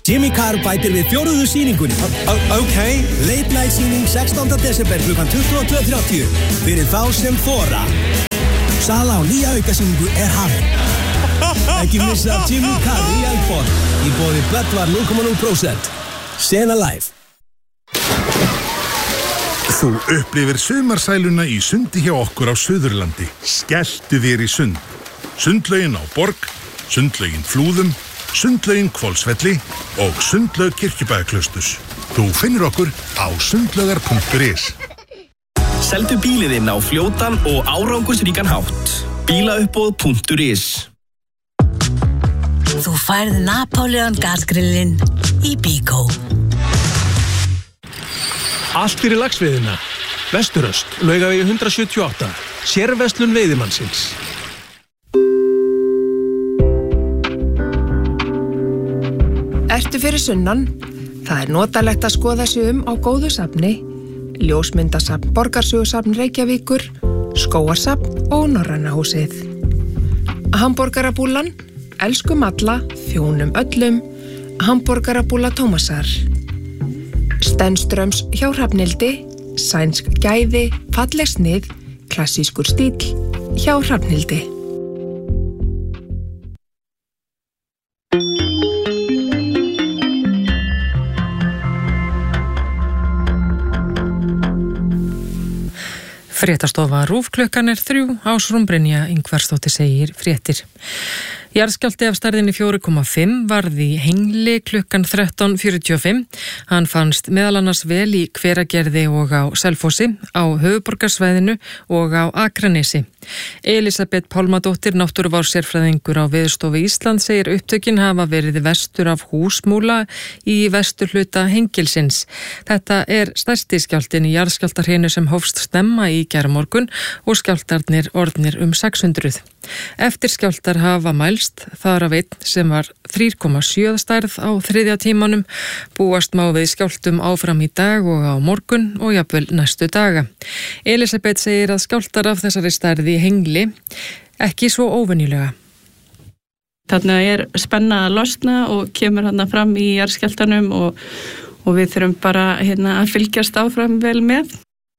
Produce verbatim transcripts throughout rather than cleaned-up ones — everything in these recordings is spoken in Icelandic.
Jimmy Carr bætir við fjórðu sýningunni. Ok. Late night sýning sextánda desember klukkan tuttugu og tvö þrjátíu fyrir þá sem þora. Sala á nýja aukasýningu er hafin. Ekki missa Jimmy Carr í Eldborg í boði Böttvar núll komma núll prósent. Sena Live. Þú upplifir sumarsæluna í sundi hjá okkur á Suðurlandi. Skelltu þér í sund. Sundlaugin á Borg, sundlaugin Flúðum, sundlaugin Hvolsvelli og sundlaug Kirkjubæjarklausturs. Þú finnur okkur á sundlaugar punktur is. Seldu bíliðinn á fljótan og árangursríkan hátt. bílauppboð punktur is. Þú færð Napoleon gasgrillin í Bíkó. Allt fyrir laxveiðina. Vesturöst, Laugavegi hundrað sjötíu og átta. Sérverslun veiðimannsins. Ertu fyrir sunnan? Það er notalegt að skoða sig um á góðu safni, ljósmyndasafn Borgarsögusafn Reykjavíkur, skógarsafn og Norræna húsið. Hamborgarabúlan, elskum alla, þjónum öllum, hamborgarabúla Tómasar. Stenströms hjá Hrafnhildi, sænsk gæði, falleg snið, klassískur stíll hjá Hrafnhildi. Fréttastofa RÚV klukkan er þrjú, Ásrún Brynja Ingvarsdóttir segir fréttir. Jarðskjálfti af stærðinni fjögur komma fimm varð í Hengli klukkan þrettán fjörutíu og fimm. Hann fannst meðal annars vel í Hveragerði og á Selfossi, á höfuðborgarsvæðinu og á Akranesi. Elisabeth Pálmadóttir, náttúruvárssérfræðingur á Veðurstofu Íslands, segir upptökin hafa verið vestur af Húsmúla í vesturhluta Hengilsins. Þetta er stærsti skjálftinn í jarðskjálftahrynu sem hófst snemma í gærmorgun og skjálftarnir orðnir um sex hundruð. Eftir skjálftar hafa mælst, þar af einn sem var þrjú komma sjö stærð á þriðja tímanum. Búast má við skjálftum áfram í dag og á morgun og jafnvel næstu daga. Elisabeth segir að skjálftar af þessari stærði í Hengli ekki svo óvenjulega. Þarna er spenna að losna og kemur hann fram í jarðskjálftanum og, og við þurfum bara hérna, að fylgjast áfram vel með.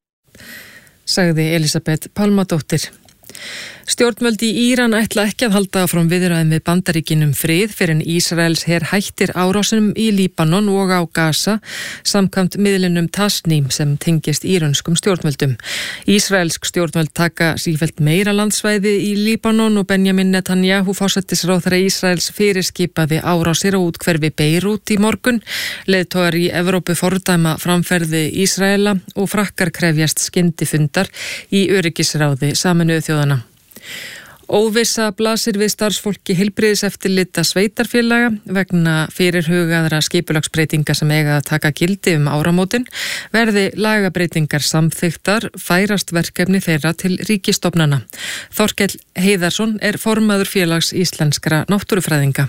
Sagði Elisabeth Pálmadóttir. Stjórnvöld í Íran ætla ekki að halda áfram viðræðum við Bandaríkin um frið fyrr en Ísraels her hættir árásunum í Líbanon og á Gaza samkvæmt miðlinum Tasnim sem tengist írönskum stjórnvöldum. Ísraelsk stjórnvöld taka sífellt meira landsvæði í Líbanon og Benjamin Netanyahu, forsætisráðherra Ísraels, fyrirskipaði árásir á úthverfi Beirút í morgun. Leiðtogar í Evrópu fordæma framferði Ísraela og Frakkar krefjast skyndifundar í öryggisráði Sameinuðu þjóðanna. Óvissa blasir við starfsfólki heilbrigðiseftirlita sveitarfélaga vegna fyrirhugaðra skipulagsbreytinga sem eiga að taka gildi um áramótin. Verði lagabreytingar samþykktar færast verkefni þeirra til ríkisstofnana. Þorkell Heiðarsson er formaður félags íslenskra náttúrufræðinga.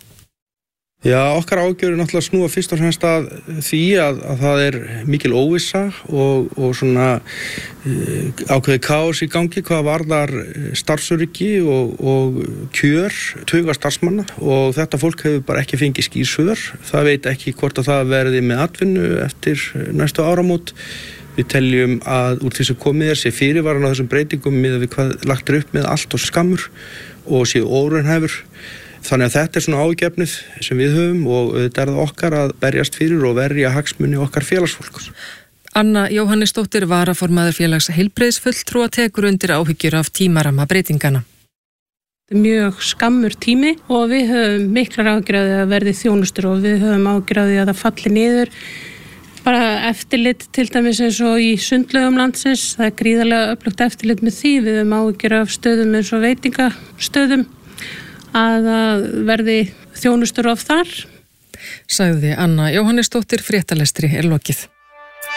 Já, okkar ágjör er náttúrulega snúa fyrst og fremst að því að, að það er mikil óvissa og, og svona uh, ákveðið kaos í gangi hvað varðar starfsöryggi og, og kjör tuga starfsmanna og þetta fólk hefur bara ekki fengið skýr svör. Það veit ekki hvort að það verði með atvinnu eftir næstu áramót. Við teljum að úr því sem komið er sé fyrirvaran á þessum breytingum miðað við hvað lagt er upp með allt og skammur og séu óraunhæfur. Þannig að þetta er svona ágefnið sem við höfum og þetta er það okkar að berjast fyrir og verja hagsmuni okkar félagsfólks. Anna Jóhannesdóttir, varaformaður félags heilbrigðisfulltrúa, tekur undir áhyggjur af tímaramma breytingana. Þetta er mjög skammur tími og við höfum miklar áhyggjur af því að verði þjónustur og við höfum áhyggjur af því að það falli niður. Bara eftirlit til dæmis eins og í sundlaugum landsins, það er gríðarlega öflugt eftirlit með því, við höfum áhyggjur af stöðum eins og veitingastöðum. Að verði þjónustur of þar. Sagði Anna Jóhannesdóttir, fréttalestri er lokið.